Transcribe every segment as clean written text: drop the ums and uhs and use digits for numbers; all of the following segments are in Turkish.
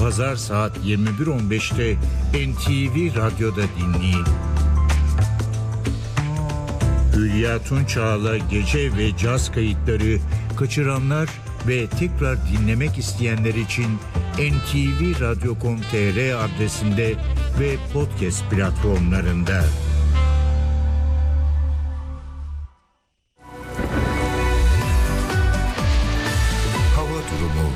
Pazar saat 21.15'te NTV Radyo'da dinleyin. Hülya Tunçağ'la gece ve caz kayıtları kaçıranlar ve tekrar dinlemek isteyenler için ntvradio.com.tr adresinde ve podcast platformlarında. Hava durumu.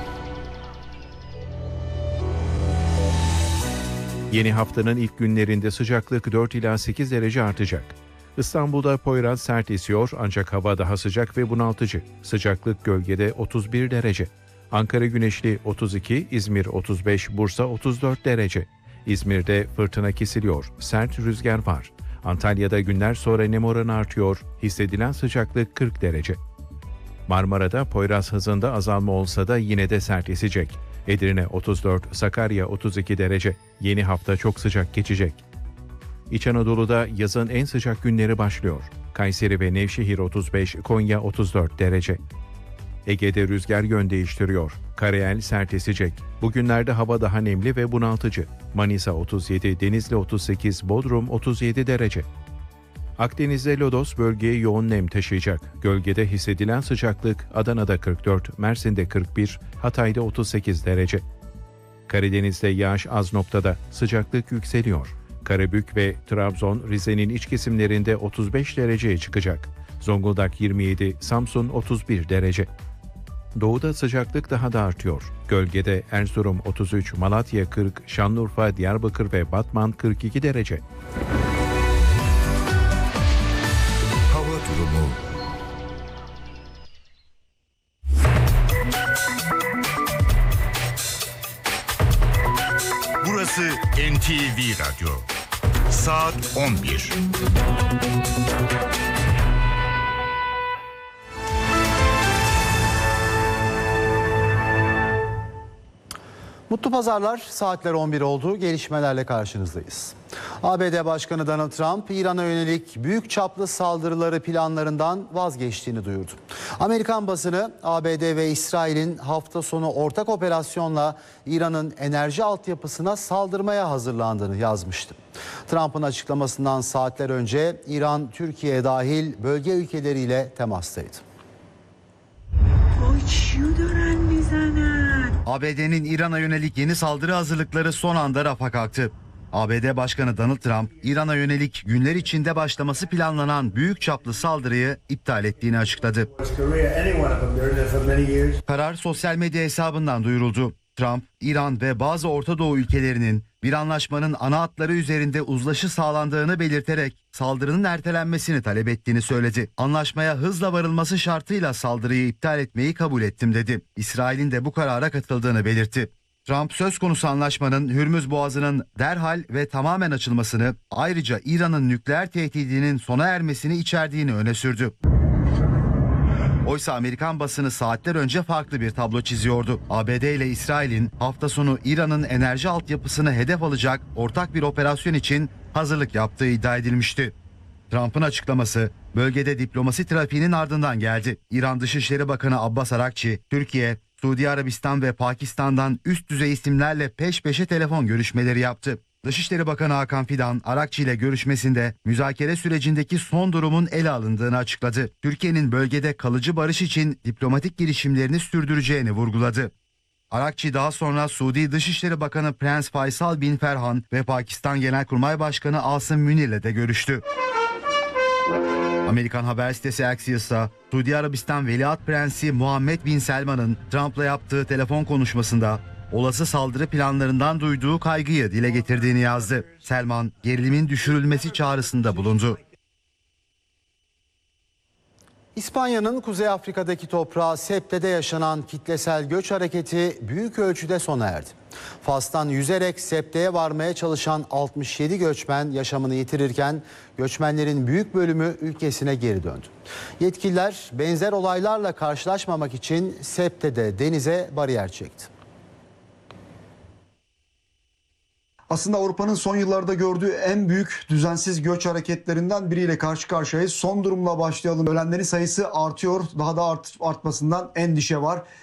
Yeni haftanın ilk günlerinde sıcaklık 4 ila 8 derece artacak. İstanbul'da Poyraz sert esiyor ancak hava daha sıcak ve bunaltıcı. Sıcaklık gölgede 31 derece. Ankara güneşli 32, İzmir 35, Bursa 34 derece. İzmir'de fırtına kesiliyor, sert rüzgar var. Antalya'da günler sonra nem oranı artıyor, hissedilen sıcaklık 40 derece. Marmara'da Poyraz hızında azalma olsa da yine de sert esecek. Edirne 34, Sakarya 32 derece. Yeni hafta çok sıcak geçecek. İç Anadolu'da yazın en sıcak günleri başlıyor. Kayseri ve Nevşehir 35, Konya 34 derece. Ege'de rüzgar yön değiştiriyor. Karayel sert esecek. Bugünlerde hava daha nemli ve bunaltıcı. Manisa 37, Denizli 38, Bodrum 37 derece. Akdeniz'de lodos bölgeye yoğun nem taşıyacak. Gölgede hissedilen sıcaklık Adana'da 44, Mersin'de 41, Hatay'da 38 derece. Karadeniz'de yağış az noktada, sıcaklık yükseliyor. Karabük ve Trabzon, Rize'nin iç kesimlerinde 35 dereceye çıkacak. Zonguldak 27, Samsun 31 derece. Doğuda sıcaklık daha da artıyor. Gölgede Erzurum 33, Malatya 40, Şanlıurfa, Diyarbakır ve Batman 42 derece. Hava durumu. Burası NTV Radyo. Saat 11. Mutlu pazarlar, saatler 11 oldu. Gelişmelerle karşınızdayız. ABD Başkanı Donald Trump, İran'a yönelik büyük çaplı saldırıları planlarından vazgeçtiğini duyurdu. Amerikan basını ABD ve İsrail'in hafta sonu ortak operasyonla İran'ın enerji altyapısına saldırmaya hazırlandığını yazmıştı. Trump'ın açıklamasından saatler önce İran, Türkiye dahil bölge ülkeleriyle temastaydı. ABD'nin İran'a yönelik yeni saldırı hazırlıkları son anda rafa kalktı. ABD Başkanı Donald Trump, İran'a yönelik günler içinde başlaması planlanan büyük çaplı saldırıyı iptal ettiğini açıkladı. Karar sosyal medya hesabından duyuruldu. Trump, İran ve bazı Orta Doğu ülkelerinin bir anlaşmanın ana hatları üzerinde uzlaşı sağlandığını belirterek saldırının ertelenmesini talep ettiğini söyledi. Anlaşmaya hızla varılması şartıyla saldırıyı iptal etmeyi kabul ettim dedi. İsrail'in de bu karara katıldığını belirtti. Trump söz konusu anlaşmanın Hürmüz Boğazı'nın derhal ve tamamen açılmasını, ayrıca İran'ın nükleer tehdidinin sona ermesini içerdiğini öne sürdü. Oysa Amerikan basını saatler önce farklı bir tablo çiziyordu. ABD ile İsrail'in hafta sonu İran'ın enerji altyapısını hedef alacak ortak bir operasyon için hazırlık yaptığı iddia edilmişti. Trump'ın açıklaması bölgede diplomasi trafiğinin ardından geldi. İran Dışişleri Bakanı Abbas Arakçi, Türkiye, Suudi Arabistan ve Pakistan'dan üst düzey isimlerle peş peşe telefon görüşmeleri yaptı. Dışişleri Bakanı Hakan Fidan, Arakçi ile görüşmesinde müzakere sürecindeki son durumun ele alındığını açıkladı. Türkiye'nin bölgede kalıcı barış için diplomatik girişimlerini sürdüreceğini vurguladı. Arakçi daha sonra Suudi Dışişleri Bakanı Prens Faysal bin Ferhan ve Pakistan Genelkurmay Başkanı Asım Münir'le de görüştü. Amerikan haber sitesi Axios'ta Suudi Arabistan Veliaht Prensi Muhammed Bin Selman'ın Trump'la yaptığı telefon konuşmasında olası saldırı planlarından duyduğu kaygıyı dile getirdiğini yazdı. Selman, gerilimin düşürülmesi çağrısında bulundu. İspanya'nın Kuzey Afrika'daki toprağı Septe'de yaşanan kitlesel göç hareketi büyük ölçüde sona erdi. Fas'tan yüzerek Septe'ye varmaya çalışan 67 göçmen yaşamını yitirirken göçmenlerin büyük bölümü ülkesine geri döndü. Yetkililer benzer olaylarla karşılaşmamak için Septe'de denize bariyer çekti. Aslında Avrupa'nın son yıllarda gördüğü en büyük düzensiz göç hareketlerinden biriyle karşı karşıyayız. Son durumla başlayalım. Ölenlerin sayısı artıyor. Daha da artmasından endişe var.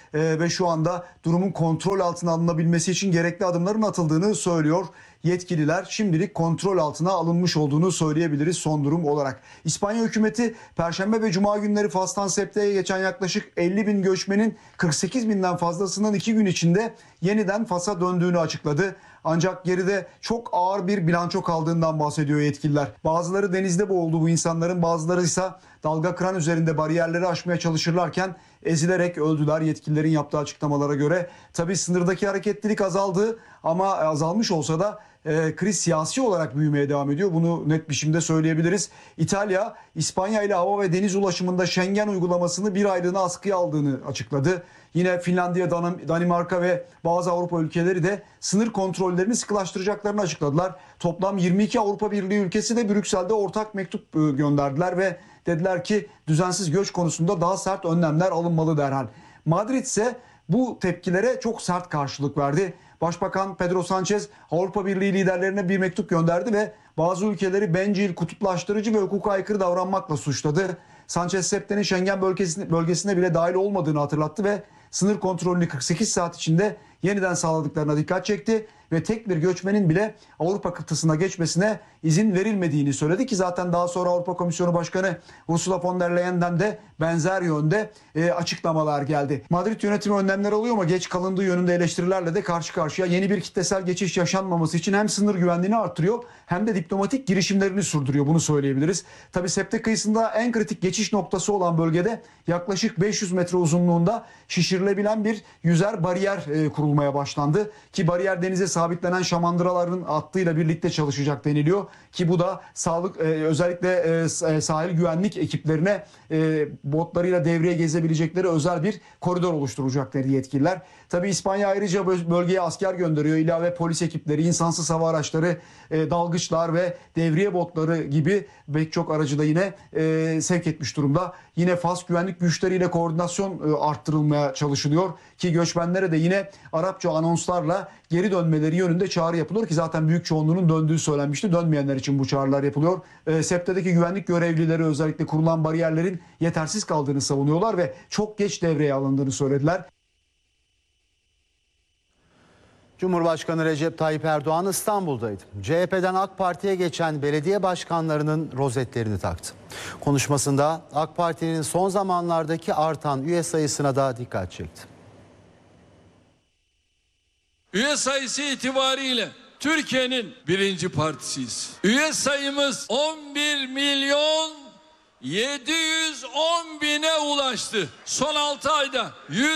ve şu anda durumun kontrol altına alınabilmesi için gerekli adımların atıldığını söylüyor yetkililer. Şimdilik kontrol altına alınmış olduğunu söyleyebiliriz son durum olarak. İspanya hükümeti Perşembe ve Cuma günleri Fas'tan Septe'ye geçen yaklaşık 50 bin göçmenin 48 binden fazlasının 2 gün içinde yeniden Fas'a döndüğünü açıkladı. Ancak geride çok ağır bir bilanço kaldığından bahsediyor yetkililer. Bazıları denizde boğuldu bu insanların, bazıları ise dalga kıran üzerinde bariyerleri aşmaya çalışırlarken ezilerek öldüler yetkililerin yaptığı açıklamalara göre. Tabii sınırdaki hareketlilik azaldı ama azalmış olsa da kriz siyasi olarak büyümeye devam ediyor. Bunu net bir biçimde söyleyebiliriz. İtalya, İspanya ile hava ve deniz ulaşımında Schengen uygulamasını bir aylığına askıya aldığını açıkladı. Yine Finlandiya, Danimarka ve bazı Avrupa ülkeleri de sınır kontrollerini sıkılaştıracaklarını açıkladılar. Toplam 22 Avrupa Birliği ülkesi de Brüksel'de ortak mektup gönderdiler ve dediler ki düzensiz göç konusunda daha sert önlemler alınmalı derhal. Madrid ise bu tepkilere çok sert karşılık verdi. Başbakan Pedro Sánchez Avrupa Birliği liderlerine bir mektup gönderdi ve bazı ülkeleri bencil, kutuplaştırıcı ve hukuka aykırı davranmakla suçladı. Sánchez Septe'nin Schengen bölgesine bile dahil olmadığını hatırlattı ve sınır kontrolünü 48 saat içinde yeniden sağladıklarına dikkat çekti ve tek bir göçmenin bile Avrupa kıtasına geçmesine izin verilmediğini söyledi ki zaten daha sonra Avrupa Komisyonu Başkanı Ursula von der Leyen'den de benzer yönde açıklamalar geldi. Madrid yönetimi önlemler alıyor ama geç kalındığı yönünde eleştirilerle de karşı karşıya. Yeni bir kitlesel geçiş yaşanmaması için hem sınır güvenliğini artırıyor hem de diplomatik girişimlerini sürdürüyor, bunu söyleyebiliriz. Tabii Septe kıyısında en kritik geçiş noktası olan bölgede yaklaşık 500 metre uzunluğunda şişirilebilen bir yüzer bariyer kurulmaya başlandı. Ki bariyer denize sabitlenen şamandıraların hattıyla birlikte çalışacak deniliyor. Ki bu da sağlık özellikle sahil güvenlik ekiplerine botlarıyla devreye gezebilecekleri özel bir koridor oluşturacak dedi yetkililer. Tabii İspanya ayrıca bölgeye asker gönderiyor. İlave polis ekipleri, insansız hava araçları, dalgıçlar ve devriye botları gibi pek çok aracı da yine sevk etmiş durumda. Yine Fas güvenlik güçleriyle koordinasyon arttırılmaya çalışılıyor ki göçmenlere de yine Arapça anonslarla geri dönmeleri yönünde çağrı yapılıyor ki zaten büyük çoğunluğunun döndüğü söylenmişti. Dönmeyenler için bu çağrılar yapılıyor. Septe'deki güvenlik görevlileri özellikle kurulan bariyerlerin yetersiz kaldığını savunuyorlar ve çok geç devreye alındığını söylediler. Cumhurbaşkanı Recep Tayyip Erdoğan İstanbul'daydı. CHP'den AK Parti'ye geçen belediye başkanlarının rozetlerini taktı. Konuşmasında AK Parti'nin son zamanlardaki artan üye sayısına da dikkat çekti. Üye sayısı itibariyle Türkiye'nin birinci partisiyiz. Üye sayımız 11.710.000'e ulaştı. Son 6 ayda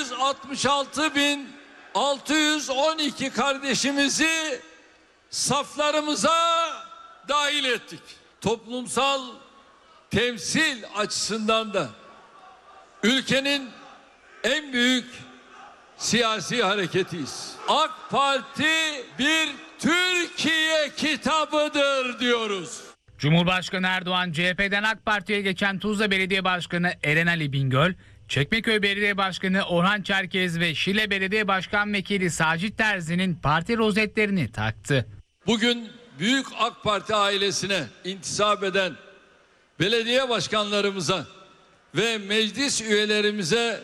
166.612 kardeşimizi saflarımıza dahil ettik. Toplumsal temsil açısından da ülkenin en büyük siyasi hareketiyiz. AK Parti bir Türkiye kitabıdır diyoruz. Cumhurbaşkanı Erdoğan, CHP'den AK Parti'ye geçen Tuzla Belediye Başkanı Eren Ali Bingöl, Çekmeköy Belediye Başkanı Orhan Çerkez ve Şile Belediye Başkan Vekili Sacit Terzi'nin parti rozetlerini taktı. Bugün büyük AK Parti ailesine intisap eden belediye başkanlarımıza ve meclis üyelerimize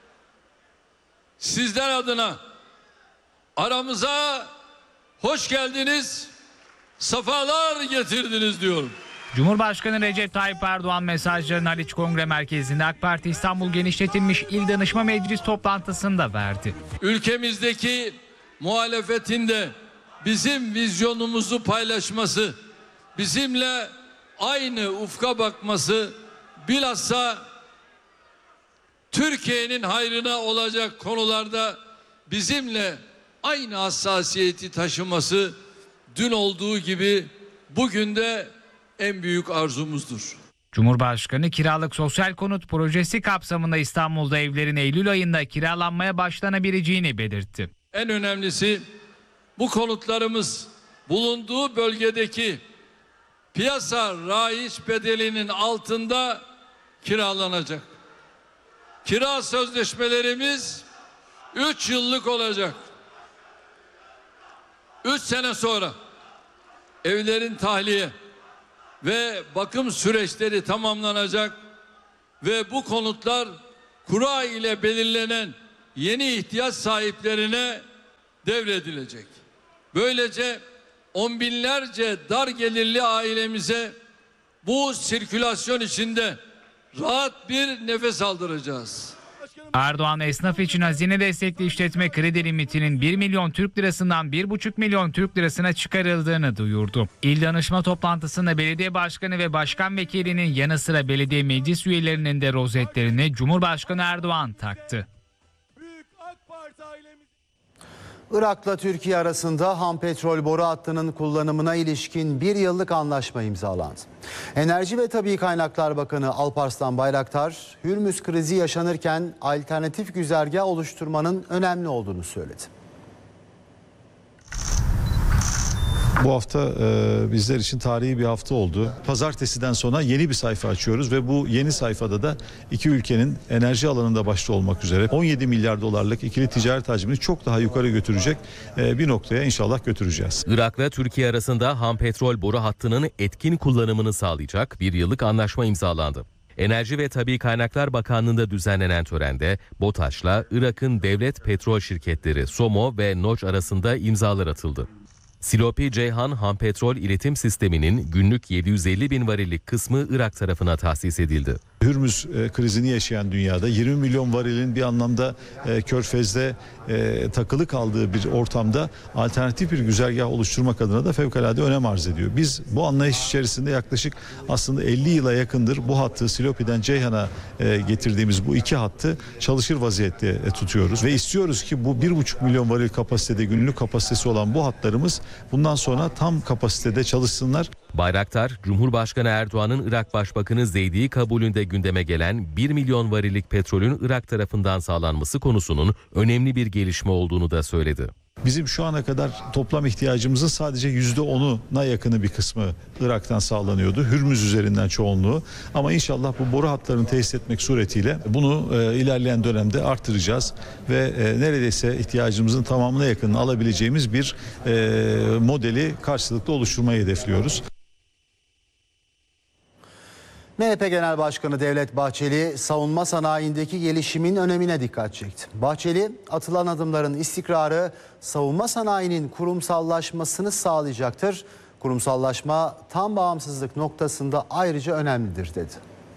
sizler adına aramıza hoş geldiniz, sefalar getirdiniz diyorum. Cumhurbaşkanı Recep Tayyip Erdoğan mesajlarını Haliç Kongre Merkezi'nde AK Parti İstanbul Genişletilmiş İl Danışma Meclis toplantısında verdi. Ülkemizdeki muhalefetin de bizim vizyonumuzu paylaşması, bizimle aynı ufka bakması, bilhassa Türkiye'nin hayrına olacak konularda bizimle aynı hassasiyeti taşıması dün olduğu gibi bugün de en büyük arzumuzdur. Cumhurbaşkanı kiralık sosyal konut projesi kapsamında İstanbul'da evlerin Eylül ayında kiralanmaya başlanabileceğini belirtti. En önemlisi bu konutlarımız bulunduğu bölgedeki piyasa raiç bedelinin altında kiralanacak. Kira sözleşmelerimiz 3 yıllık olacak. 3 sene sonra evlerin tahliye ve bakım süreçleri tamamlanacak ve bu konutlar kura ile belirlenen yeni ihtiyaç sahiplerine devredilecek. Böylece on binlerce dar gelirli ailemize bu sirkülasyon içinde rahat bir nefes aldıracağız. Erdoğan esnaf için hazine destekli işletme kredi limitinin 1 milyon Türk lirasından 1,5 milyon Türk lirasına çıkarıldığını duyurdu. İl danışma toplantısında belediye başkanı ve başkan vekilinin yanı sıra belediye meclis üyelerinin de rozetlerini Cumhurbaşkanı Erdoğan taktı. Irak'la Türkiye arasında ham petrol boru hattının kullanımına ilişkin 1 yıllık anlaşma imzalandı. Enerji ve Tabii Kaynaklar Bakanı Alparslan Bayraktar, Hürmüz krizi yaşanırken alternatif güzergah oluşturmanın önemli olduğunu söyledi. Bu hafta bizler için tarihi bir hafta oldu. Pazartesiden sonra yeni bir sayfa açıyoruz ve bu yeni sayfada da iki ülkenin enerji alanında başta olmak üzere 17 milyar dolarlık ikili ticaret hacmini çok daha yukarı götürecek bir noktaya inşallah götüreceğiz. Irak'la Türkiye arasında ham petrol boru hattının etkin kullanımını sağlayacak 1 yıllık anlaşma imzalandı. Enerji ve Tabii Kaynaklar Bakanlığı'nda düzenlenen törende BOTAŞ'la Irak'ın devlet petrol şirketleri SOMO ve NOC arasında imzalar atıldı. Silopi Ceyhan ham petrol iletim sisteminin günlük 750 bin varillik kısmı Irak tarafına tahsis edildi. Hürmüz krizini yaşayan dünyada 20 milyon varilin bir anlamda Körfez'de takılı kaldığı bir ortamda alternatif bir güzergah oluşturmak adına da fevkalade önem arz ediyor. Biz bu anlayış içerisinde yaklaşık aslında 50 yıla yakındır bu hattı Silopi'den Ceyhan'a getirdiğimiz bu iki hattı çalışır vaziyette tutuyoruz. Ve istiyoruz ki bu 1,5 milyon varil kapasitede günlük kapasitesi olan bu hatlarımız bundan sonra tam kapasitede çalışsınlar. Bayraktar, Cumhurbaşkanı Erdoğan'ın Irak Başbakanı Zeydi'yi kabulünde gündeme gelen 1 milyon varillik petrolün Irak tarafından sağlanması konusunun önemli bir gelişme olduğunu da söyledi. Bizim şu ana kadar toplam ihtiyacımızın sadece %10'una yakını bir kısmı Irak'tan sağlanıyordu. Hürmüz üzerinden çoğunluğu. Ama inşallah bu boru hatlarını tesis etmek suretiyle bunu ilerleyen dönemde artıracağız. Ve neredeyse ihtiyacımızın tamamına yakınını alabileceğimiz bir modeli karşılıklı oluşturmayı hedefliyoruz. MHP Genel Başkanı Devlet Bahçeli savunma sanayindeki gelişimin önemine dikkat çekti. Bahçeli, atılan adımların istikrarı savunma sanayinin kurumsallaşmasını sağlayacaktır. Kurumsallaşma tam bağımsızlık noktasında ayrıca önemlidir dedi.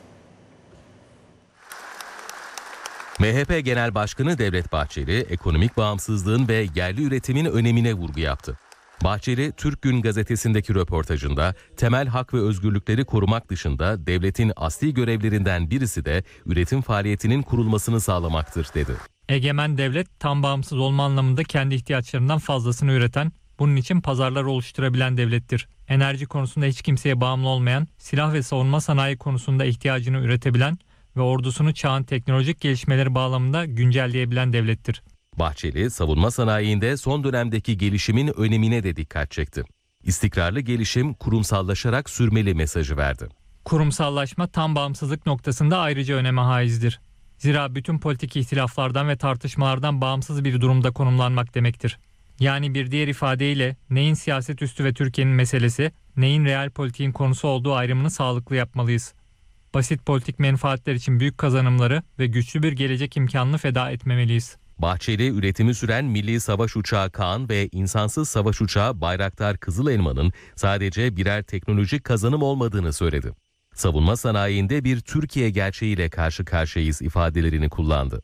MHP Genel Başkanı Devlet Bahçeli, ekonomik bağımsızlığın ve yerli üretimin önemine vurgu yaptı. Bahçeli, Türk Gün gazetesindeki röportajında temel hak ve özgürlükleri korumak dışında devletin asli görevlerinden birisi de üretim faaliyetinin kurulmasını sağlamaktır dedi. Egemen devlet tam bağımsız olma anlamında kendi ihtiyaçlarından fazlasını üreten, bunun için pazarlar oluşturabilen devlettir. Enerji konusunda hiç kimseye bağımlı olmayan, silah ve savunma sanayi konusunda ihtiyacını üretebilen ve ordusunu çağın teknolojik gelişmeleri bağlamında güncelleyebilen devlettir. Bahçeli, savunma sanayinde son dönemdeki gelişimin önemine de dikkat çekti. İstikrarlı gelişim kurumsallaşarak sürmeli mesajı verdi. Kurumsallaşma tam bağımsızlık noktasında ayrıca öneme haizdir. Zira bütün politik ihtilaflardan ve tartışmalardan bağımsız bir durumda konumlanmak demektir. Yani bir diğer ifadeyle neyin siyaset üstü ve Türkiye'nin meselesi, neyin real politiğin konusu olduğu ayrımını sağlıklı yapmalıyız. Basit politik menfaatler için büyük kazanımları ve güçlü bir gelecek imkanını feda etmemeliyiz. Bahçeli, üretimi süren milli savaş uçağı Kaan ve insansız savaş uçağı Bayraktar Kızıl Elma'nın sadece birer teknolojik kazanım olmadığını söyledi. Savunma sanayinde bir Türkiye gerçeğiyle karşı karşıyayız ifadelerini kullandı.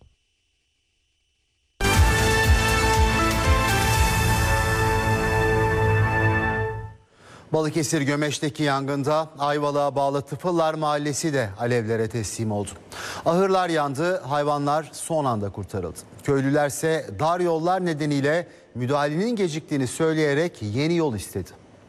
Balıkesir Gömeç'teki yangında Ayvalık'a bağlı Tıfıllar Mahallesi de alevlere teslim oldu. Ahırlar yandı, hayvanlar son anda kurtarıldı. Köylülerse dar yollar nedeniyle müdahalenin geciktiğini söyleyerek yeni yol istedi.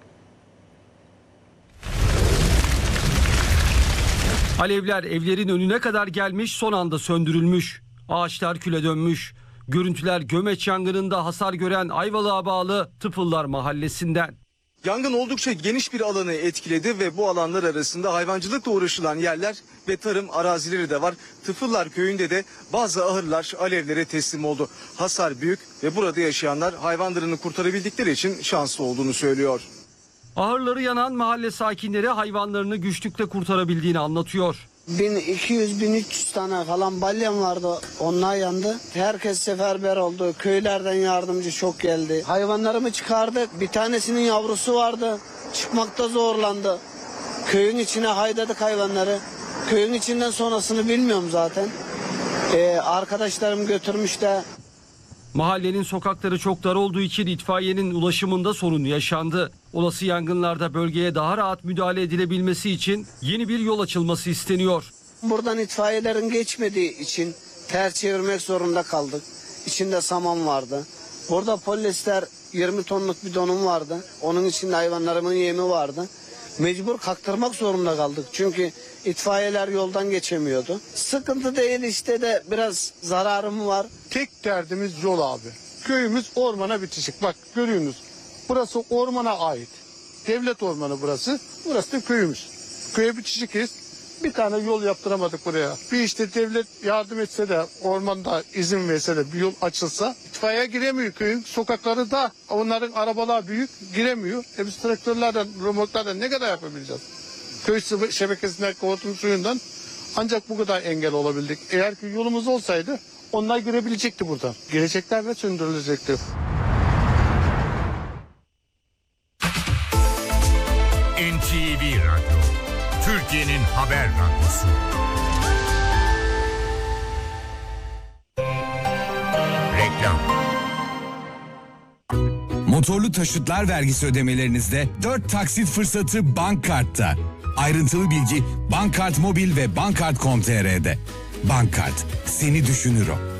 Alevler evlerin önüne kadar gelmiş, son anda söndürülmüş. Ağaçlar küle dönmüş. Görüntüler Gömeç yangınında hasar gören Ayvalık'a bağlı Tıfıllar Mahallesi'nden. Yangın oldukça geniş bir alanı etkiledi ve bu alanlar arasında hayvancılıkla uğraşılan yerler ve tarım arazileri de var. Tıfıllar köyünde de bazı ahırlar alevlere teslim oldu. Hasar büyük ve burada yaşayanlar hayvanlarını kurtarabildikleri için şanslı olduğunu söylüyor. Ahırları yanan mahalle sakinleri hayvanlarını güçlükle kurtarabildiğini anlatıyor. 1200-1300 tane falan balyam vardı. Onlar yandı. Herkes seferber oldu. Köylerden yardımcı çok geldi. Hayvanlarımı çıkardık. Bir tanesinin yavrusu vardı. Çıkmakta zorlandı. Köyün içine haydadık hayvanları. Köyün içinden sonrasını bilmiyorum zaten. Arkadaşlarım götürmüş de. Mahallenin sokakları çok dar olduğu için itfaiyenin ulaşımında sorun yaşandı. Olası yangınlarda bölgeye daha rahat müdahale edilebilmesi için yeni bir yol açılması isteniyor. Buradan itfaiyelerin geçmediği için ters çevirmek zorunda kaldık. İçinde saman vardı. Burada polyester 20 tonluk bidonum vardı. Onun içinde hayvanlarımın yemi vardı. Mecbur kaktırmak zorunda kaldık. Çünkü itfaiyeler yoldan geçemiyordu. Sıkıntı değil işte de biraz zararım var. Tek derdimiz yol abi. Köyümüz ormana bitişik. Bak görüyorsunuz. Burası ormana ait. Devlet ormanı burası. Burası da köyümüz. Köye bitişikiz. Bir tane yol yaptıramadık buraya. Bir işte devlet yardım etse de ormanda izin verse de bir yol açılsa itfaiye giremiyor köyün. Sokakları da onların arabalar büyük giremiyor. Biz traktörlerden, römorklardan ne kadar yapabileceğiz? Köy şebekesinden hortum suyundan ancak bu kadar engel olabildik. Eğer ki yolumuz olsaydı onlar girebilecekti buradan. Girecekler ve söndürülecekti. NTV Radyo, Türkiye'nin haber radyosu. Reklam. Motorlu taşıtlar vergisi ödemelerinizde 4 taksit fırsatı Bankkart'ta. Ayrıntılı bilgi Bankkart Mobil ve Bankkart.com.tr'de. Bankkart, seni düşünür o.